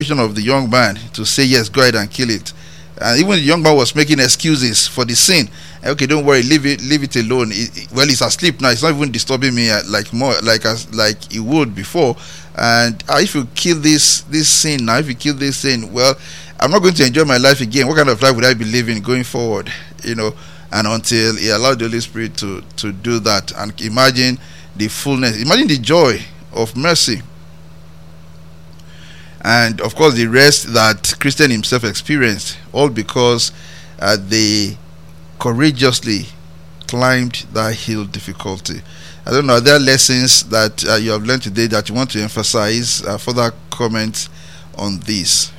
ambition of the young man to say, yes, go ahead and kill it. And even the young man was making excuses for the sin. Okay, don't worry, leave it alone. Well, he's asleep now. It's not even disturbing me like it would before. And if you kill this sin now, if you kill this sin, well, I'm not going to enjoy my life again. What kind of life would I be living going forward? And until he allowed the Holy Spirit to do that, and imagine the fullness, imagine the joy of mercy, and of course the rest that Christian himself experienced, all because they courageously climbed that hill difficulty. I don't know, are there lessons that you have learned today that you want to emphasize? Further comments on this?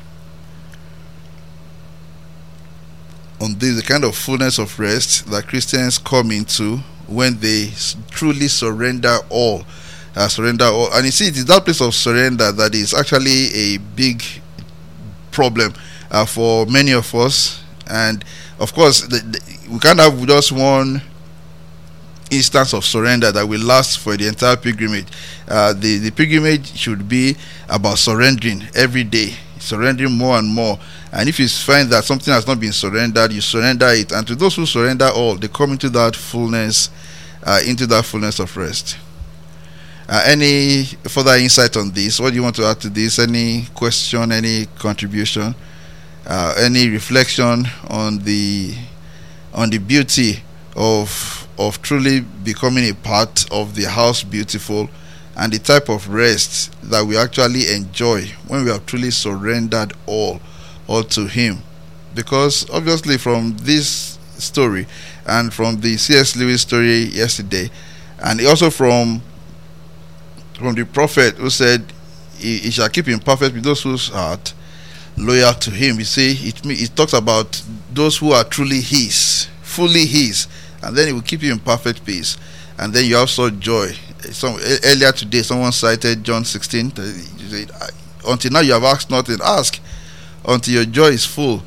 The kind of fullness of rest that Christians come into when they truly surrender all. And you see, it is that place of surrender that is actually a big problem for many of us. And of course, we can't have just one instance of surrender that will last for the entire pilgrimage. The pilgrimage should be about surrendering every day, surrendering more and more. And if you find that something has not been surrendered, you surrender it. And to those who surrender all, they come into that fullness of rest. Any further insight on this? What do you want to add to this? Any question, any contribution, any reflection on the beauty of truly becoming a part of the house beautiful, and the type of rest that we actually enjoy when we have truly surrendered all to Him? Because obviously from this story, and from the C.S. Lewis story yesterday, and also from the prophet who said he shall keep in perfect with those whose heart loyal to Him. You see, it talks about those who are truly His, fully His, and then He will keep you in perfect peace. And then you also joy. Earlier today, someone cited John 16. Said, until now you have asked nothing. Ask until your joy is full.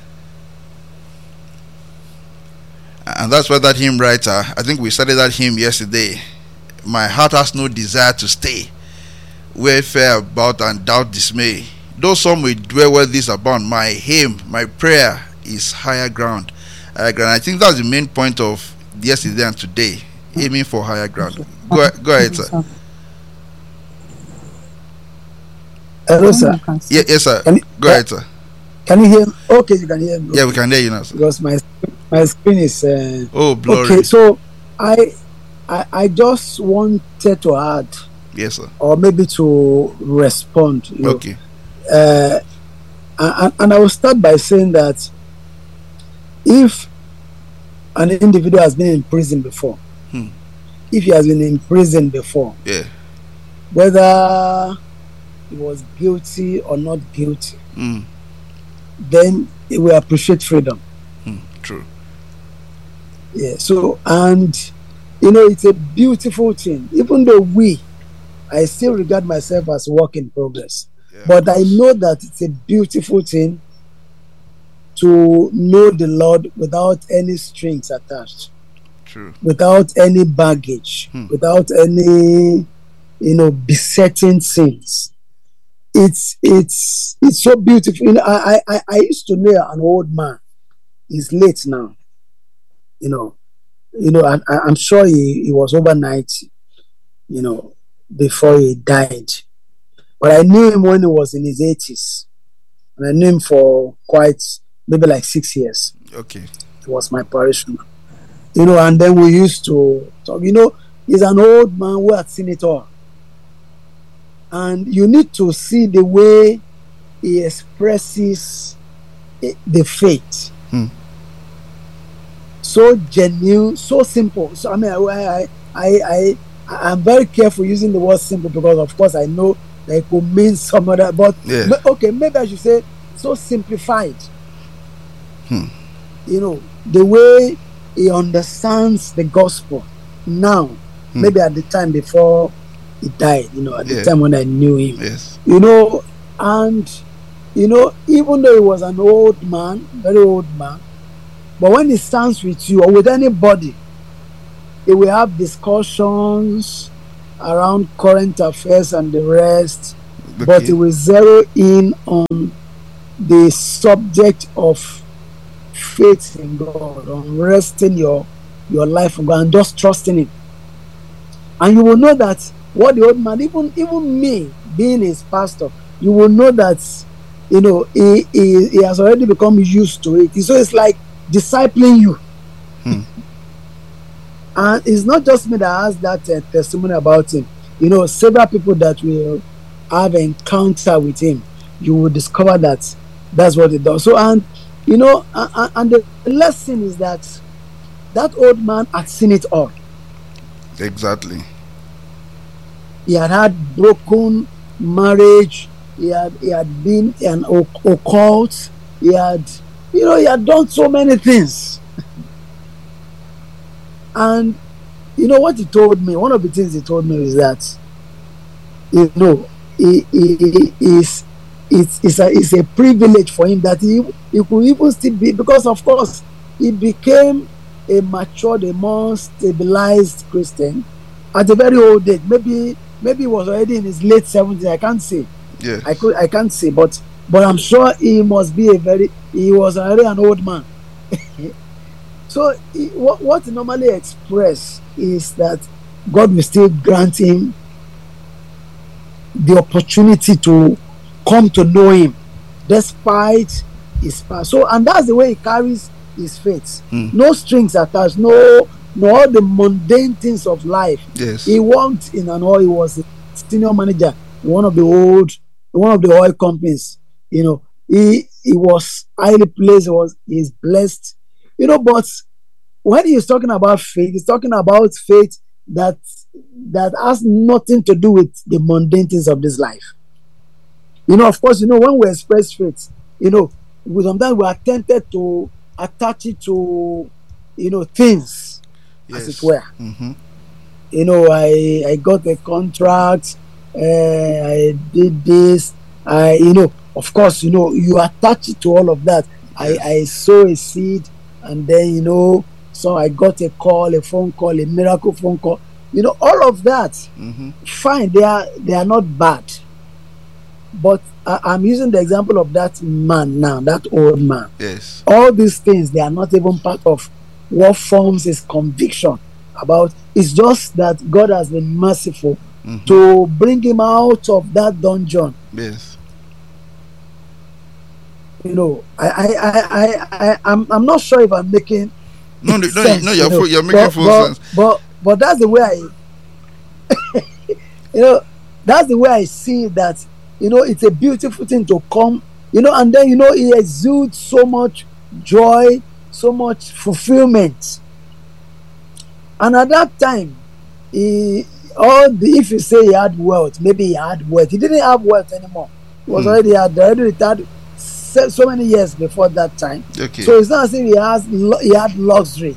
And that's why that hymn writer, I think we started that hymn yesterday. My heart has no desire to stay where fear about and doubt dismay. Though some will dwell where this abound, my hymn, my prayer is higher ground. I think that's the main point of yesterday and today, aiming for higher ground. Go ahead, sir. Hello, sir. Yes, sir. Go ahead, sir. Can you hear me? Okay, you can hear me. Yeah, we can hear you now, sir. Because my screen is blurry. Okay, so I just wanted to add, yes, sir, or maybe to respond. Okay. And I will start by saying that if an individual has been in prison before, if he has been in prison before, yeah, whether he was guilty or not guilty, then he will appreciate freedom. True. Yeah. So, and it's a beautiful thing. Even though I still regard myself as a work in progress, but I know that it's a beautiful thing to know the Lord without any strings attached. True. Without any baggage, without any, besetting sins. It's so beautiful. I used to know an old man. He's late now. I'm sure he was over 90, before he died. But I knew him when he was in his 80s. And I knew him for maybe like 6 years. Okay. He was my parishioner. And then we used to talk. He's an old man who had seen it all. And you need to see the way he expresses the faith. So genuine, so simple. So I'm very careful using the word simple, because of course I know that it could mean some other, but okay, maybe I should say so simplified. The way he understands the gospel now, maybe at the time before he died, at the time when I knew him. Yes. And even though he was an old man, very old man, but when he stands with you or with anybody, he will have discussions around current affairs and the rest. but he will zero in on the subject of faith in God, on resting your life on God and just trusting Him. And you will know that what the old man, even me being his pastor, you will know that he has already become used to it. So it's like discipling you. And it's not just me that has that testimony about him. Several people that will have an encounter with him, you will discover that that's what he does. So, and the lesson is that old man had seen it all. Exactly. He had broken marriage. He had been an occult. He had done so many things. And what he told me, one of the things he told me is that it's a privilege for him that he could even still be, because of course he became a matured, a more stabilized Christian at a very old age. Maybe he was already in his late 70s. I can't say. Yes. I can't say, but I'm sure he must be he was already an old man. So what he normally express is that God will still grant him the opportunity to come to know Him despite his past. So, and that's the way he carries his faith. No strings attached, no all the mundane things of life. Yes. He worked in an oil. He was a senior manager in one of the oil companies. He was highly placed. He's blessed. But when he's talking about faith, he's talking about faith that has nothing to do with the mundane things of this life. Of course, when we express faith, sometimes we are tempted to attach it to, things, yes, as it were. I got a contract, I did this, of course, you attach it to all of that. Yes. I sow a seed, and then, so I got a phone call, a miracle phone call. All of that, fine, they are not bad. But I'm using the example of that man now, that old man. Yes. All these things, they are not even part of what forms his conviction about. It's just that God has been merciful to bring him out of that dungeon. Yes. I'm not sure if I'm making sense. No, you're making full sense. But that's the way that's the way I see that. It's a beautiful thing to come, and then he exudes so much joy, so much fulfillment. And at that time, if you say he had wealth, maybe he had wealth. He didn't have wealth anymore. He was already retired so many years before that time. Okay. So it's not as if he had luxury.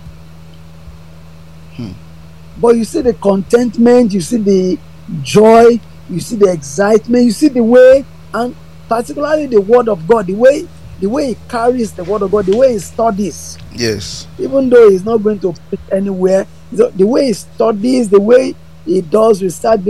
But you see the contentment, you see the joy, you see the excitement, you see the way, and particularly the word of God, the way he carries the word of God, the way he studies. Yes. Even though he's not going to preach anywhere, the way he studies, the way he does research,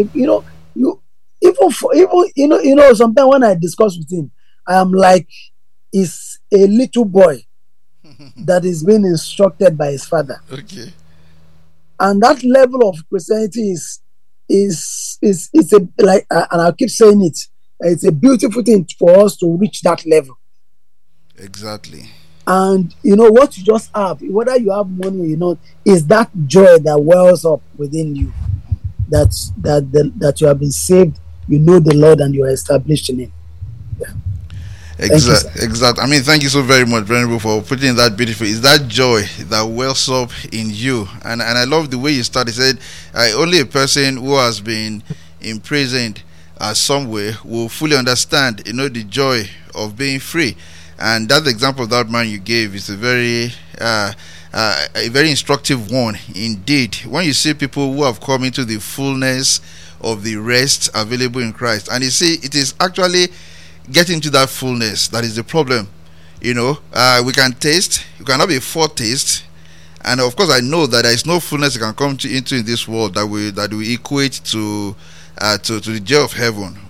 sometimes when I discuss with him, I am like, he's a little boy that is being instructed by his father. Okay. And that level of Christianity is and I'll keep saying it. It's a beautiful thing for us to reach that level. Exactly. And what you just have, whether you have money or not, is that joy that wells up within you. That you have been saved. You know the Lord and you are established in Him. Yeah. Exactly. I mean, thank you so very much, Venerable, for putting that beautiful. It's that joy that wells up in you, and I love the way you started. Said, only a person who has been imprisoned somewhere will fully understand, the joy of being free. And that example of that man you gave is a very instructive one indeed. When you see people who have come into the fullness of the rest available in Christ, and you see, it is actually getting to that fullness that is the problem. We can taste, you cannot be foretaste, and of course I know that there is no fullness you can come into in this world that will equate to the joy of heaven.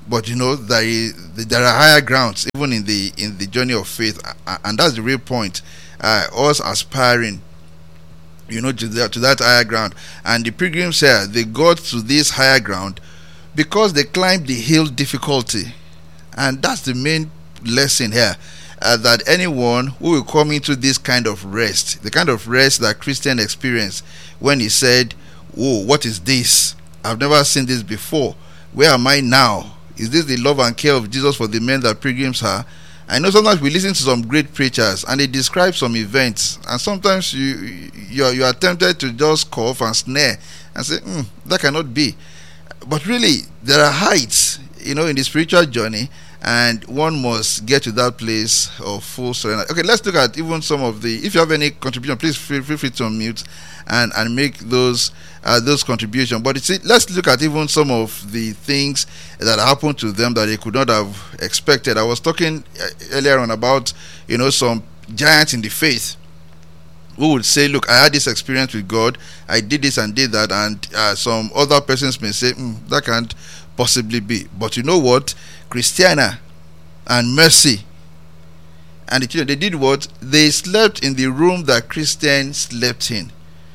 but there are higher grounds even in the journey of faith, and that's the real point. Us aspiring, to that higher ground. And the pilgrims here, they got to this higher ground because they climbed the hill difficulty, and that's the main lesson here. That anyone who will come into this kind of rest, the kind of rest that Christian experienced when he said, "Oh, what is this? I've never seen this before. Where am I now? Is this the love and care of Jesus for the men that pilgrims are?" I know sometimes we listen to some great preachers and they describe some events, and sometimes you are tempted to just cough and snare and say, that cannot be. But really, there are heights, in the spiritual journey, and one must get to that place of full surrender. Okay, let's look at even some of the. If you have any contribution, please feel free to unmute and make those contributions. But let's look at even some of the things that happened to them that they could not have expected. I was talking earlier on about some giants in the faith who would say, "Look, I had this experience with God. I did this and did that," and some other persons may say, "That can't possibly be." But you know what? Christiana and Mercy and the children, they did what? They slept in the room that Christian slept in.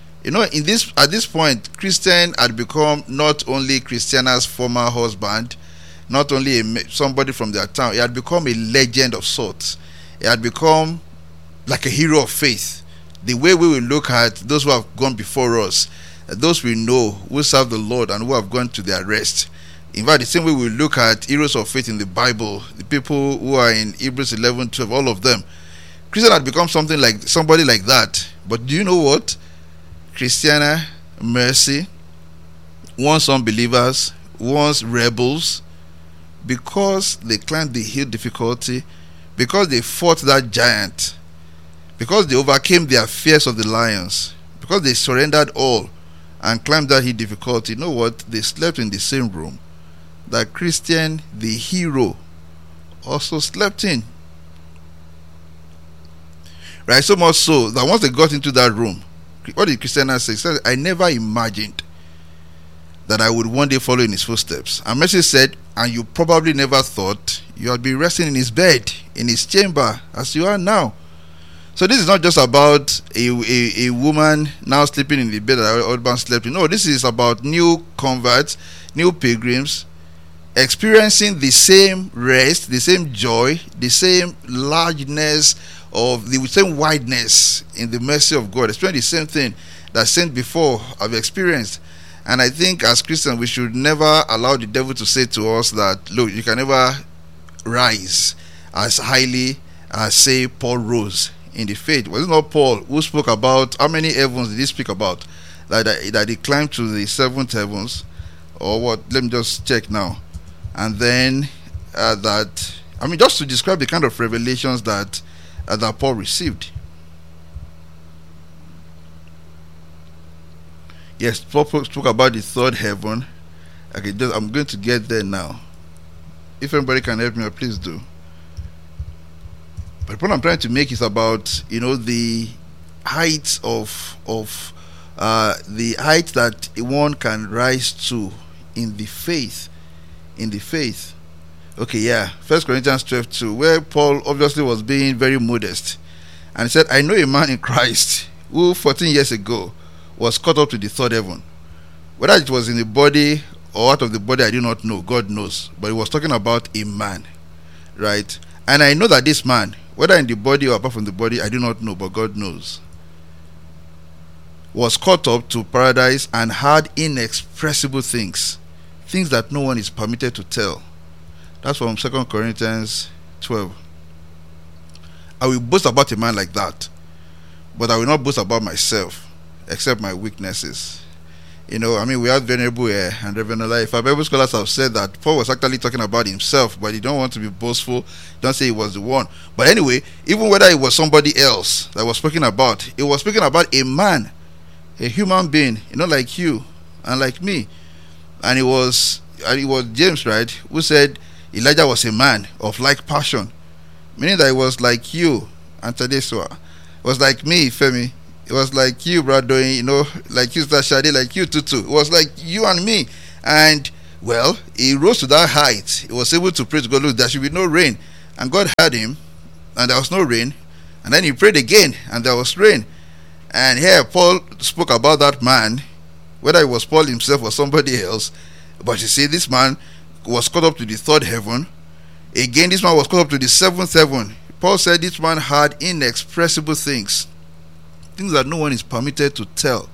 At this point, Christian had become not only Christiana's former husband, not only somebody from their town. He had become a legend of sorts. He had become like a hero of faith. The way we will look at those who have gone before us, those we know who serve the Lord and who have gone to their rest. In fact, the same way we look at heroes of faith in the Bible, the people who are in Hebrews 11:12, all of them. Christian had become somebody like that. But do you know what? Christiana, Mercy, once unbelievers, once rebels, because they climbed the hill difficulty, because they fought that giant, because they overcame their fears of the lions, because they surrendered all and climbed that hill difficulty. You know what? They slept in the same room that Christian, the hero, also slept in. Right? So much so that once they got into that room, what did Christiana say? She said, "I never imagined that I would one day follow in his footsteps." And Mercy said, "And you probably never thought you would be resting in his bed, in his chamber, as you are now." So this is not just about a woman now sleeping in the bed that her husband slept in. No, this is about new converts, new pilgrims, experiencing the same rest, the same joy, the same largeness of the same wideness in the mercy of God, experiencing the same thing that saints before have experienced. And I think as Christians, we should never allow the devil to say to us that, look, you can never rise as highly as, say, Paul rose in the faith. Was it not Paul who spoke about, how many heavens did he speak about? That he climbed to the seventh heavens, or what? Let me just check now. And then just to describe the kind of revelations that Paul received. Yes, Paul spoke about the third heaven. Okay, I'm going to get there now. If anybody can help me, please do. But the point I'm trying to make is about the heights of the height that one can rise to in the faith. Okay, yeah. 1 Corinthians 12:2, where Paul obviously was being very modest, and he said, "I know a man in Christ who 14 years ago was caught up to the third heaven. Whether it was in the body or out of the body, I do not know. God knows." But he was talking about a man, right? "And I know that this man, whether in the body or apart from the body, I do not know, but God knows, was caught up to paradise and had inexpressible things that no one is permitted to tell." That's from 2 Corinthians 12. I will boast about a man like that, but I will not boast about myself, except my weaknesses. We have Venerable and Reverend Life. Bible scholars have said that Paul was actually talking about himself, but he don't want to be boastful. Don't say he was the one. But anyway, even whether it was somebody else that was speaking about, it was speaking about a man, a human being, like you and like me. And it was James, right, who said Elijah was a man of like passion, meaning that it was like you and Tadeswa. It was like me, Femi. It was like you, brother, like you, Shadi, like you, Tutu. It was like you and me. And Well, he rose to that height. He was able to pray to God, look, there should be no rain. And God heard him, and there was no rain. And then he prayed again, and there was rain. And here Paul spoke about that man, whether it was Paul himself or somebody else. But you see, this man was caught up to the third heaven. Again, this man was caught up to the seventh heaven. Paul said this man had inexpressible things that no one is permitted to tell.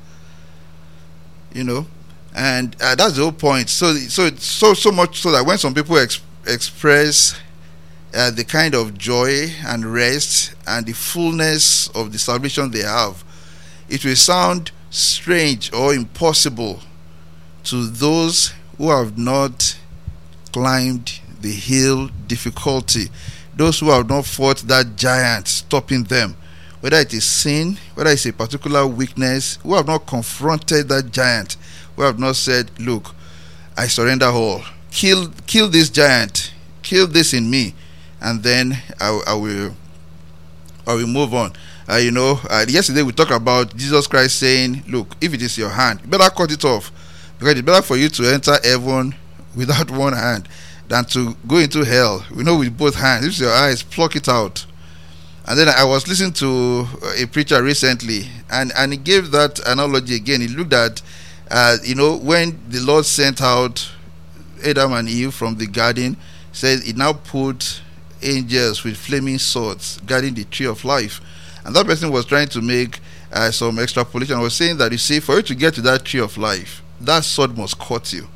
You know, and that's the whole point. So much so that when some people express the kind of joy and rest and the fullness of the salvation they have, it will sound strange or impossible to those who have not climbed the hill difficulty, those who have not fought that giant stopping them, whether it is sin, whether it's a particular weakness, who have not confronted that giant, who have not said, look, I surrender all, kill this giant, kill this in me, and then I will move on. Yesterday we talked about Jesus Christ saying, look, if it is your hand, you better cut it off, because it's better for you to enter heaven without one hand than to go into hell, with both hands. If it's your eyes, pluck it out. And then I was listening to a preacher recently, and he gave that analogy again. He looked at, when the Lord sent out Adam and Eve from the garden, said he now put angels with flaming swords guarding the tree of life. And that person was trying to make some extrapolation. I was saying that, you see, for you to get to that tree of life, that sword must cut you.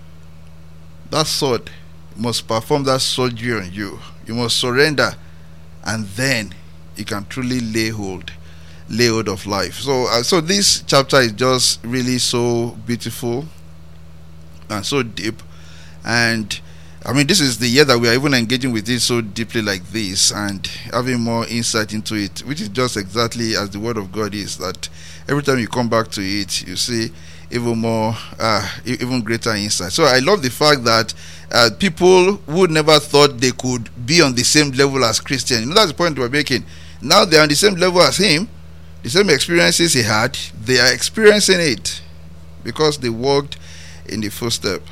That sword must perform that surgery on you. You must surrender, and then you can truly lay hold of life. So this chapter is just really so beautiful and so deep. And I mean, this is the year that we are even engaging with it so deeply like this and having more insight into it, which is just exactly as the Word of God is, that every time you come back to it, you see even more, even greater insight. So I love the fact that people who never thought they could be on the same level as Christian, that's the point we're making. Now they're on the same level as him, the same experiences he had, they are experiencing it because they walked in the footstep,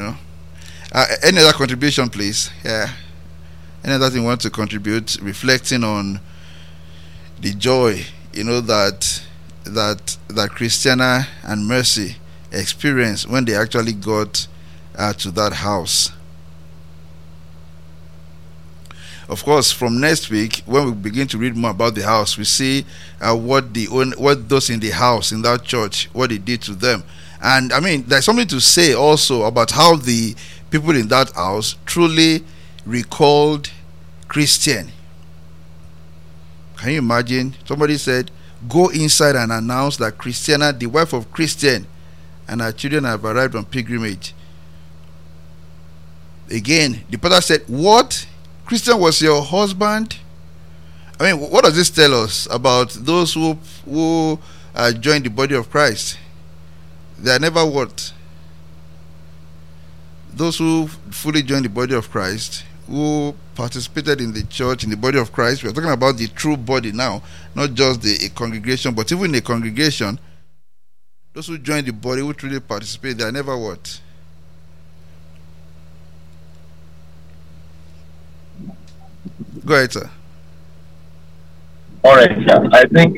Any other contribution, please? Yeah. Any other thing you want to contribute, reflecting on the joy, that Christiana and Mercy experienced when they actually got to that house. Of course, from next week, when we begin to read more about the house, we see what those in the house, in that church, what they did to them. And I mean, there's something to say also about how the people in that house truly recalled Christian. Can you imagine? Somebody said, go inside and announce that Christiana, the wife of Christian, and her children have arrived on pilgrimage. Again, the pastor said, what? Christian was your husband? I mean, what does this tell us about those who joined the body of Christ? They are never what? Those who fully joined the body of Christ, who participated in the church, in the body of Christ. We're talking about the true body now, not just a congregation, but even a congregation. Those who join the body, who truly participate, they are never what? Go ahead, sir. All right, sir. I think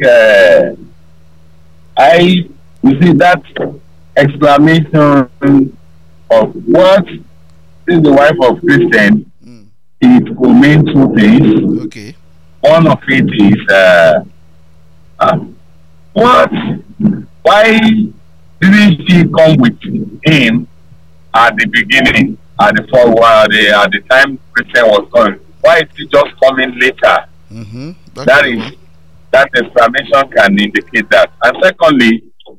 you see that exclamation of what is the wife of Christian, it will mean two things. Okay. One of it is what? Why didn't she come with him at the beginning, at the time Christian was coming? Why is he just coming later? Mm-hmm. That explanation can indicate that. And secondly,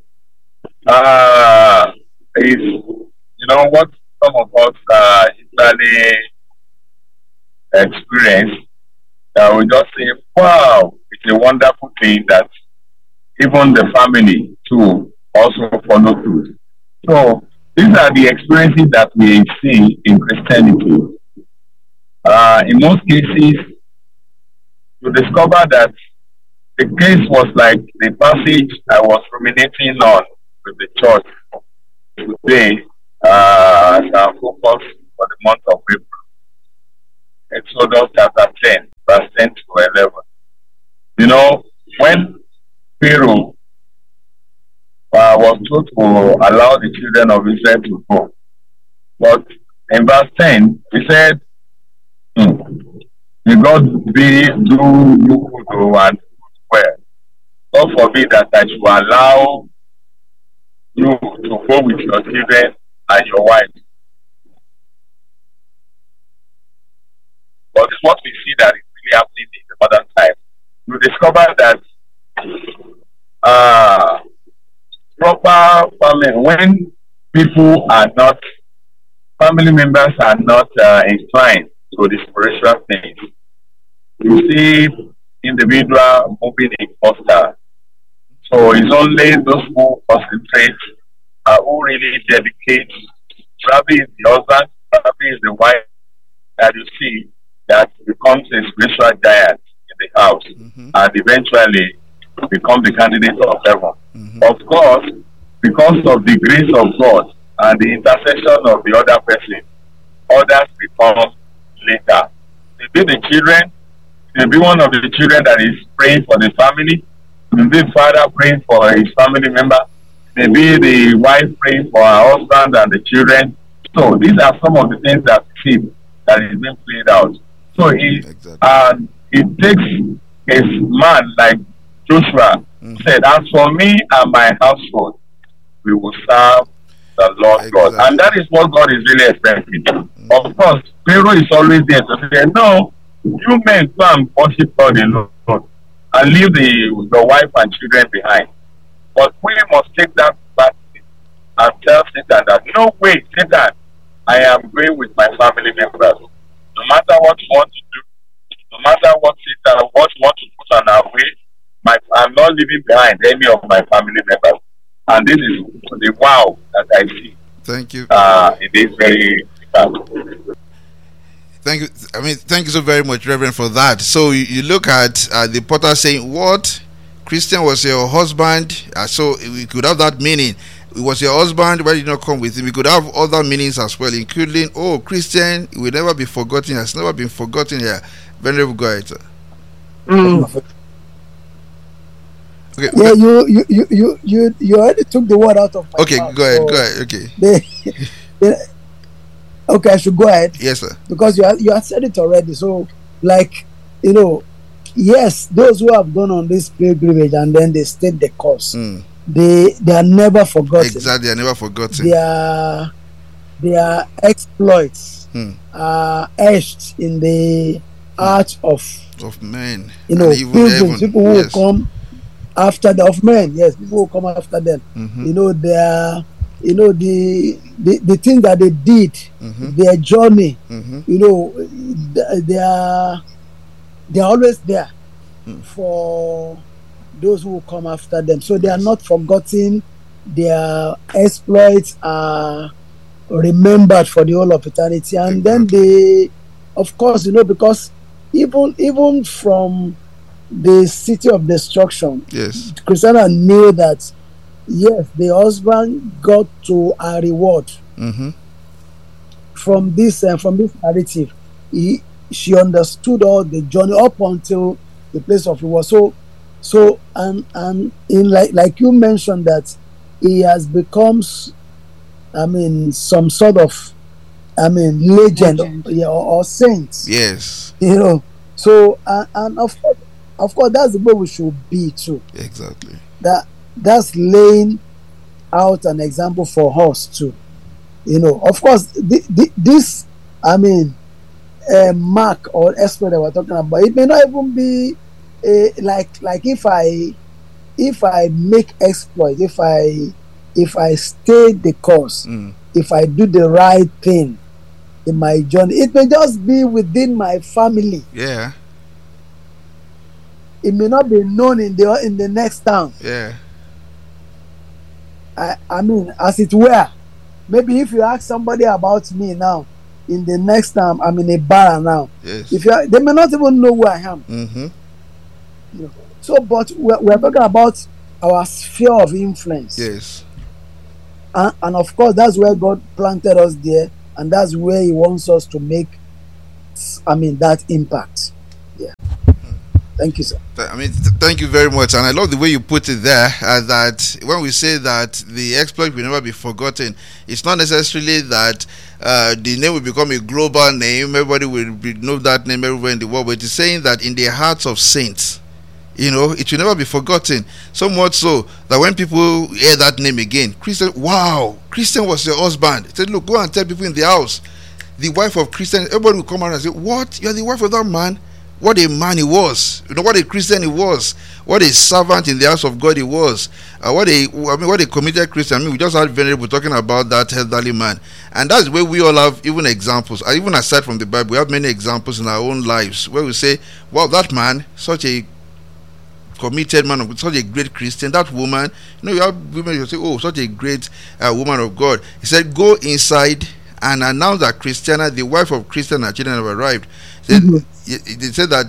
is what some of us usually experience. We just say, wow, it's a wonderful thing that even the family too also follow through. So these are the experiences that we see in Christianity. In most cases, you discover that the case was like the passage I was ruminating on with the church today, as our focus for the month of April. Exodus chapter 10, verse 10 to 11. You know, when Pharaoh was told to allow the children of Israel to go, but in verse 10, he said, may God be do you good and well. God forbid that I should allow you to go with your children and your wife. But it's what we see that is really happening in the modern time. You discover that proper family, when people are not, family members are not inclined to the spiritual things, you see individual moving in foster. So it's only those who concentrate, who really dedicate, probably is the husband, probably is the wife, that you see that becomes a spiritual giant in the house, and eventually become the candidate of heaven. Of course, because of the grace of God and the intercession of the other person, others become later. Maybe the children, maybe one of the children that is praying for the family, maybe the father praying for his family member, maybe the wife praying for her husband and the children. So these are some of the things that we see that is being played out. So it takes a man like Joshua said, as for me and my household, we will serve the Lord God. And that is what God is really expecting. Of course, Pharaoh is always there to say, no, you men go and worship God alone and leave the wife and children behind. But we must take that back and tell Satan that, no way, Satan, I am going with my family members. No matter what you want to do, no matter what Satan, what you want to put on our way, I'm not leaving behind any of my family members. And this is the wow that I see. Thank you. It is very Thank you. Thank you so very much, Reverend, for that. So you look at the potter saying, what? Christian was your husband. So we could have that meaning. It was your husband, why did you not come with him? We could have other meanings as well, including, Christian will never be forgotten, has never been forgotten here. Venerable, go ahead, sir. Okay. Yeah, you already took the word out of my mouth. Go ahead. Okay. Okay, I should go ahead. Yes, sir. Because you have said it already. So, yes, those who have gone on this pilgrimage and then they stayed the course, they are never forgotten. Exactly, they are never forgotten. Their exploits are etched in the heart of men. Pilgrims, people who will come after men. Yes, people will come after them. The things that they did, their journey, they are always there for those who will come after them. So they are not forgotten. Their exploits are remembered for the whole of eternity. And then they, of course, because even from the city of destruction, yes, Christiana knew that, yes, the husband got to a reward from this narrative. She understood all the journey up until the place of reward. So and in like you mentioned that he has become, some sort of, legend. Or saint. Yes. So and of course that's the way we should be too. Exactly. That's laying out an example for us too. Of course, this mark or exploit that we're talking about, it may not even be like if I make exploit, if I stay the course, if I do the right thing in my journey, it may just be within my family. Yeah. It may not be known in the next town. Yeah. As it were, maybe if you ask somebody about me now, in the next time I'm in a bar now, yes, they may not even know who I am. So, but we're talking about our sphere of influence. Yes. and of course that's where God planted us there, and that's where He wants us to make, that impact. Yeah. Thank you, sir. Thank you very much, and I love the way you put it there. That when we say that the exploit will never be forgotten, it's not necessarily that the name will become a global name. Everybody will know that name everywhere in the world. But it's saying that in the hearts of saints, it will never be forgotten. So much so that when people hear that name again, Christian, wow, Christian was your husband. He said, look, go and tell people in the house, the wife of Christian. Everybody will come around and say, what? You're the wife of that man? What a man he was! What a Christian he was! What a servant in the house of God he was! What a committed Christian! We just had Venerable talking about that elderly man, and that's where we all have even examples. Even aside from the Bible, we have many examples in our own lives where we say, "Wow, that man, such a committed man, such a great Christian." That woman, you have women who say, "Oh, such a great woman of God." He said, "Go inside and announce that Christiana, the wife of Christian, and children have arrived." They said that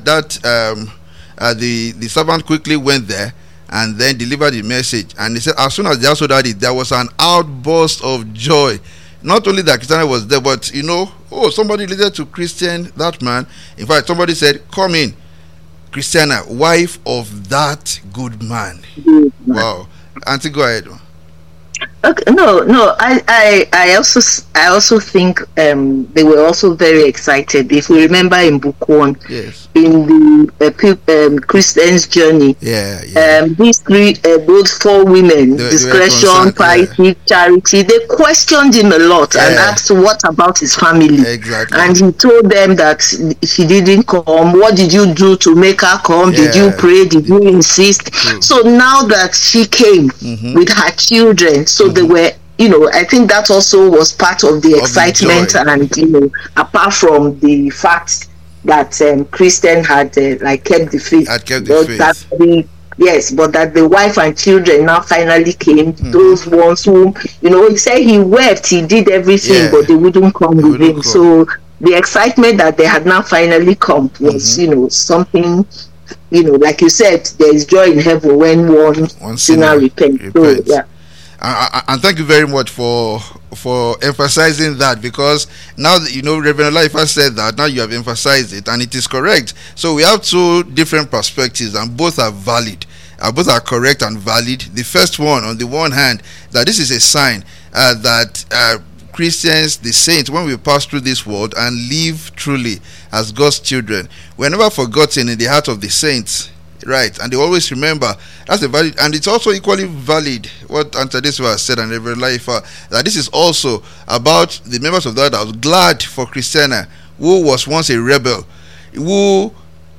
the servant quickly went there and then delivered the message, and he said as soon as the household had it, there was an outburst of joy. Not only that Christiana was there, but somebody related to Christian, that man. In fact, somebody said, "Come in, Christiana, wife of that good man." Wow. Auntie, go ahead. Okay, no. I also think they were also very excited. If we remember in book 1, yes, in the Christian's journey, these those 4 women, discretion, piety, charity, they questioned him a lot and asked what about his family. Exactly. And he told them that she didn't come. What did you do to make her come? Did you pray? Did you insist? True. So now that she came with her children, so they were, I think that also was part of the excitement, and apart from the fact that Christian had kept the faith. Yes, but that the wife and children now finally came. Those ones whom, he said he wept, he did everything, but they wouldn't come with him. So the excitement that they had now finally come was, something, like you said, there is joy in heaven when one sinner repents. So, yeah. And thank you very much for emphasizing that, because now Reverend Olaifa said that, now you have emphasized it, and it is correct. So we have 2 different perspectives, and both are valid. Both are correct and valid. The first one, on the one hand, that this is a sign that Christians, the saints, when we pass through this world and live truly as God's children, we're never forgotten in the heart of the saints. Right, and they always remember. That's a valid, and it's also equally valid what Antadeswa said, and Reverend Laifa, that this is also about the members of that house. Glad for Christiana, who was once a rebel, who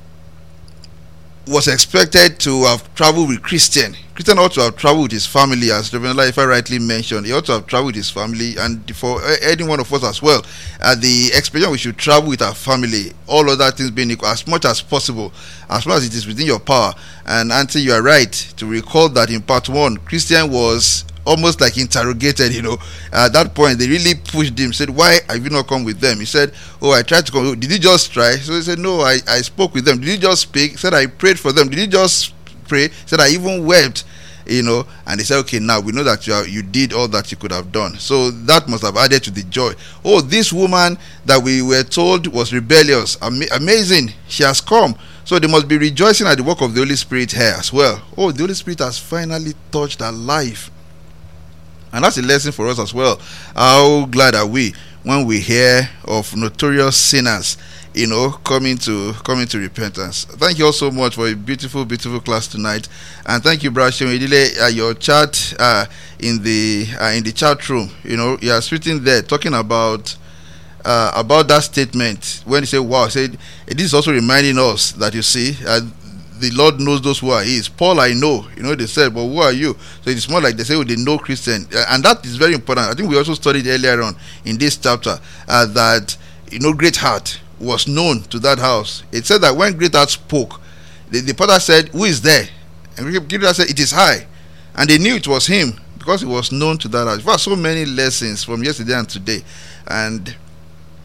was expected to have traveled with Christian. Christian ought to have traveled with his family, as Reverend Laifa rightly mentioned. He ought to have traveled with his family, and for any one of us as well, the expectation we should travel with our family, all other things being equal, as much as possible, as much as it is within your power. And Auntie, you are right to recall that in part 1, Christian was almost like interrogated, at that point they really pushed him, said, "Why have you not come with them?" He said, "Oh, I tried to come." "Did you just try?" So he said, "No, I spoke with them." "Did you just speak?" He said, "I prayed for them." "Did you just pray?" He said, "I even wept." And they said, "Okay, now we know that you did all that you could have done." So that must have added to the joy. Oh, this woman that we were told was rebellious, amazing, she has come. So they must be rejoicing at the work of the Holy Spirit here as well. Oh, the Holy Spirit has finally touched her life. And that's a lesson for us as well. How glad are we when we hear of notorious sinners, coming to repentance. Thank you all so much for a beautiful, beautiful class tonight, and thank you, Brother Shemidile. Your chat in the chat room, you are written there talking about that statement when you say, "Wow," said it is also reminding us that the Lord knows those who are His. Paul, I know, they said, "But who are you?" So it's more like they say, "Oh, they know Christian," and that is very important. I think we also studied earlier on in this chapter that Great Heart was known to that house. It said that when Great Heart spoke, the potter said, "Who is there?" And Great Heart said, "It is I," and they knew it was him because he was known to that house. There are so many lessons from yesterday and today, and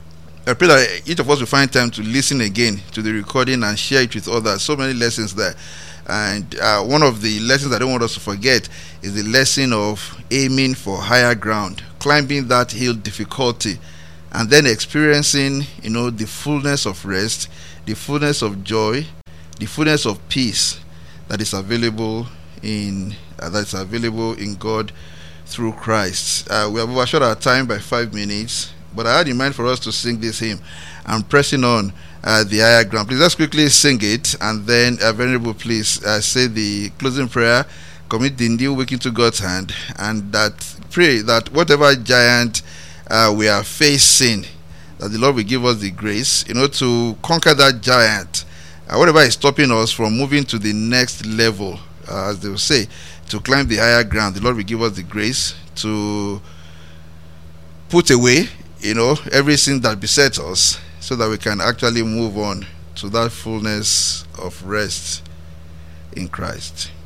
I pray that each of us will find time to listen again to the recording and share it with others. So many lessons there. And one of the lessons I don't want us to forget is the lesson of aiming for higher ground, climbing that hill difficulty, and then experiencing, the fullness of rest, the fullness of joy, the fullness of peace that is available in God through Christ. We have overshot our time by 5 minutes, but I had in mind for us to sing this hymn, "I'm pressing on the higher ground." Please let's quickly sing it, and then Venerable, please say the closing prayer, commit the new week into God's hand, and that pray that whatever giant we are facing, that the Lord will give us the grace, to conquer that giant. Whatever is stopping us from moving to the next level, as they will say, to climb the higher ground, the Lord will give us the grace to put away, every sin that besets us, so that we can actually move on to that fullness of rest in Christ.